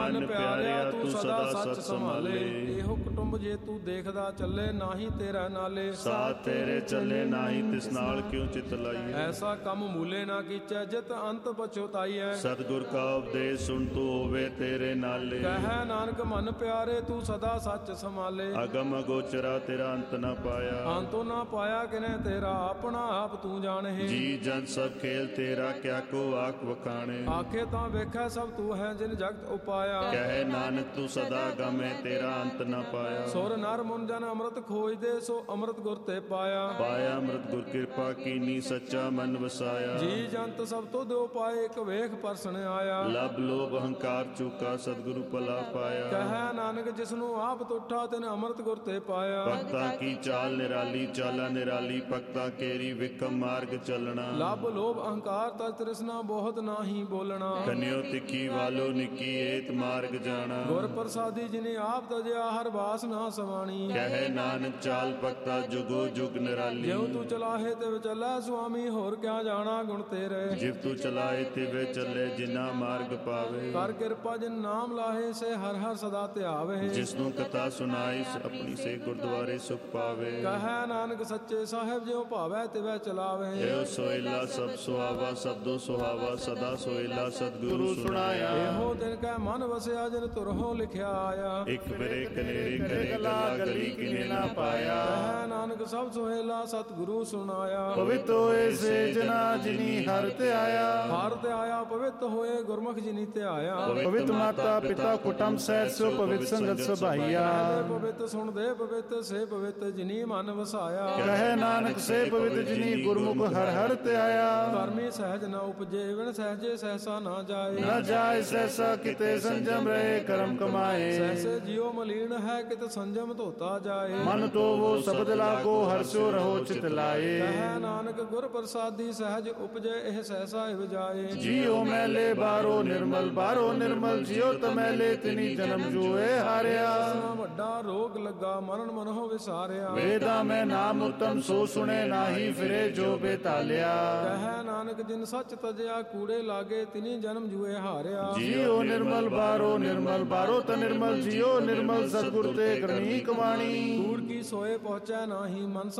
ਮਨ ਪਿਆਰਿਆ ਤੂੰ ਸਦਾ ਸੱਚ ਸੰਭਾਲੇ। ਇਹੋ ਕੁਟੁੰਬ ਜੇ ਤੂੰ ਦੇਖਦਾ ਚੱਲੇ, ਨਾਹੀ ਤੇਰਾ ਨਾਲੇ। ਸਾਥ ਤੇਰੇ ਚੱਲੇ ਨਾਹੀ ਤਿਸ ਨਾਲ ਕਿਉ ਚਿਤ ਲਾਈਏ। ਐਸਾ ਕੰਮ ਮੂਲੇ ਨਾ ਕੀਚੈ, ਜਿਤ ਅੰਤ ਪਛੁਤਾਈਐ। ਸਤਿਗੁਰ ਕਾ ਉਪਦੇਸ਼ ਸੁਣ ਤੂੰ ਹੋਵੇ ਤੇਰੇ ਨਾਲੇ। ਕਹੈ ਨਾਨਕ ਮਨ ਪਿਆਰੇ ਤੂੰ ਸਦਾ ਸੱਚ ਸੰਭਾਲੇ। ਅਗਮ ਅਗੋਚਰਾ ਤੇਰਾ ਅੰਤ ਨਾ ਪਾਇਆ। ਅੰਤੋ ਨਾ ਪਾਇਆ ਕਿਨੇ ਤੇਰਾ, ਆਪਣਾ ਆਪ ਤੂੰ ਜਾਣਹਿ। ਜੀ ਜਨ ਸਭ ਖੇਲ ਤੇਰਾ, ਕਿਆ ਕੋ ਆਖ ਵਖਾਣੇ। ਆਖੇ ਤਾਂ ਵੇਖੈ ਸਭ ਤੂੰ ਹੈ, ਜਿਨ ਜਗਤ ਉਪਾਇਆ। ਕਹੇ ਨਾਨਕ ਤੂੰ ਸਦਾ ਗਮੇ ਤੇਰਾ ਅੰਤ ਨਾ ਪਾਇਆ। ਸੁਰ ਨਰ ਮੁਨ ਜਨ ਅੰਮ੍ਰਿਤ ਖੋਜਦੇ, ਸੋ ਅੰਮ੍ਰਿਤ ਗੁਰ ਤੇ ਪਾਇਆ। ਪਾਇਆ ਅੰਮ੍ਰਿਤ ਗੁਰ ਕਿਰਪਾ ਕੀਨੀ, ਸੱਚਾ ਮਨ ਵਸਾਇਆ। ਜੀ ਜੰਤ ਸਭ ਤੋਂ ਦਿਓ ਪਾਏ, ਇੱਕ ਵੇਖ ਪਰਸਨ ਆਇਆ। ਲਬ ਲੋਭ ਅਹੰਕਾਰ ਚੁਕਾ, ਸਤਿਗੁਰੂ ਭਲਾ ਪਾਇਆ। ਕਹੈ ਨਾਨਕ ਜਿਸਨੂੰ ਆਪ ਤੁਠਾ, ਤਿਨ ਅੰਮ੍ਰਿਤ ਗੁਰ ਤੇ ਪਾਇਆ। ਭਗਤਾਂ ਕੀ ਚਾਲ ਨਿਰਾਲੀ, ਚਾਲਾ ਨਿਰਾਲੀ ਭਗਤਾਂ ਕੇਰੀ, ਵਿਕਮ ਮਾਰਗ ਚੱਲਣਾ। ਲਬ ਲੋਭ ਅਹੰਕਾਰ ਤਜ ਤ੍ਰਿਸ਼ਨਾ, ਬਹੁਤ ਨਾਹੀ ਬੋਲਣਾ। ਕਨਿਓ ਤਿੱਖੀ ਵਾਲੋ ਨਿੱਕੀ, ਏਤ ਮਾਰਗ ਜਾਣਾ। ਗੁਰ ਪ੍ਰਸਾਦੀ ਜਿਨੇ ਆਪ ਤਜਿਆ, ਹਰ ਬਾਸ ਨਾ ਸਵਾਣੀ। ਕਹੇ ਨਾਨਕ ਚਾਲ ਭਗਤਾ ਜੁਗੋ ਜੁਗ ਨਿਰਾਲੀ। ਜਿਉ ਤੂੰ ਚਲਾਹੇ ਤਿਵ ਚੱਲੈ ਸੁਆਮੀ, ਹੋਰ ਕਿਆ ਜਾਣਾ ਗੁਣ ਤੇਰੇ। ਜਿਵ ਤੂੰ ਚਲਾਏ ਤਿਵੇ ਚੱਲੇ, ਜਿਨਾ ਮਾਰਗ ਪਾਵੇ। ਕਰ ਕਿਰਪਾ ਜਿਨ ਨਾਮ ਲਾਹੇ, ਸੇ ਹਰ ਹਰ ਸਦਾ ਧਿਆਵੇ। ਜਿਸਨੂੰ ਕਥਾ ਸੁਨਾਈ, ਆਪਣੀ ਸੇ ਗੁਰਦੁਆਰੇ ਸੁਖ ਪਾਵੇ। ਕਹੈ ਨਾਨਕ ਸੱਚੇ ਸਾਹਿਬ, ਜਿਉ ਭਾਵੈ ਤਿਵੈ ਚਲਾਵੇ। ਇਹੋ ਸੋਇਲਾ ਸਭ ਸੁਹਾਵਾ, ਸਬਦੋ ਸੁਹਾਵਾ ਸਦਾ ਸੋਇਲਾ ਸਤਿਗੁਰੂ ਸੁਣਾਇਆ। ਇਹੋ ਦਿਨ ਕੈ ਮਨ ਵਸਿਆ, ਜਿਨ ਤੁਰਹੋ ਲਿਖਿਆ ਆਇਆ। ਇੱਕ ਬਰੇ ਕਨੇਰੇ ਕਰੇ ਗਲਾ, ਗਲੀ ਕਿਨੇ ਨਾ ਪਾਇਆ। ਕਹੈ ਨਾਨਕ ਸਭ ਸੁਹੇਲਾ, ਸਤਿਗੁਰੂ ਸੁਣਾਇਆ। ਪਵਿੱਤ ਹੋਏ ਸੇ ਜਨਾ, ਜਿਨੀ ਹਰਿ ਤੇ ਆਇਆ। ਹਰਿ ਤੇ ਆਇਆ ਪਵਿੱਤ ਹੋਏ, ਗੁਰਮੁਖ ਜਿਨੀ ਧਿਆਇਆ। ਪਵਿੱਤ ਮਾਤਾ ਪਿਤਾ ਕੁਟੰਬ ਸਹਿ, ਸੋ ਪਵਿੱਤ ਸੰਗਤ ਸੁਭਾਈਆ। ਪਵਿੱਤ ਸੁਣਦੇ ਪਵਿੱਤ, ਸੇ ਪਵਿੱਤ ਜਿਨੀ ਮਨ ਵਸਾਇਆ। ਕਹੈ ਨਾਨਕ ਸੇ ਪਵਿੱਤ, ਜਿਨੀ ਗੁਰਮੁਖ ਹਰਿ ਹਰਿ ਤੇ ਆਇਆ। ਧਰਮੀ ਸਹਿਜ ਨਾ ਉਪਜੇ, ਵਿਣ ਸਹਿਜੇ ਸਹਿਸਾ ਨਾ ਜਾਏ। ਨਾ ਜਾਏ ਸਹਿਸਾ, ਕਿਤੇ ਸੰਜਮ ਰਹੇ ਕਰਮ ਕਮਾਏ। ਸਹਿਸੇ ਜਿਉ ਮਲੀਨ ਹੈ, ਕਿਤ ਸੰਜਮ ਧੋਤਾ ਜਾਏ। ਮਨ ਧੋਵੋ ਸ਼ਬਦ ਲਾਗੋ, ਹਰਸੋ ਰਹੋ ਚਿਤ ਲਾਏ। ਕਹੈ ਨਾਨਕ ਗੁਰ ਪ੍ਰਸਾਦੀ, ਸਹਿਜ ਉਪਜੇ ਇਹ ਸਹਿਸਾ ਇਵ ਜਾਏ। ਜੀਉ ਮੈਲੇ ਬਾਰੋ ਨਿਰਮਲ, ਬਾਰੋ ਨਿਰਮਲ ਜਿਉ ਤਮੈਲੇ, ਤਿਨੀ ਜਨਮ ਜੂਏ ਹਾਰਿਆ। ਵੱਡਾ ਰੋਗ ਲੱਗਾ, ਮਰਨ ਮਨਹੁ ਵਿਸਾਰਿਆ। ਵੇਦਾਂ ਮੈਂ ਨਾਮ ਉਤਮ, ਸੋ ਸੁਣੇ ਨਾਹੀ ਫਿਰੇ ਜੋ ਬੇਤਾਲਿਆ। ਕਹੈ ਨਾਨਕ ਜਿਨ ਸੱਚ ਤਜਿਆ, ਕੂੜੇ ਲਾਗੇ ਤਿਨੀ ਜਨਮ ਜੂਏ ਹਾਰਿਆ। ਜੀਉ ਨਿਰਮਲ ਬਾਰੋ ਨਿਰਮਲ, ਬਾਰੋ ਤ ਨਿਰਮਲ ਜਿਉ ਨਿਰਮਲ, ਸਤਿਗੁਰ ਤੇ ਕਰਨੀ ਕਮਾਣੀ। ਕੂੜ ਕੀ ਸੋਏ ਪਹੁੰਚੈ ਨਾਹੀ, ਮਨ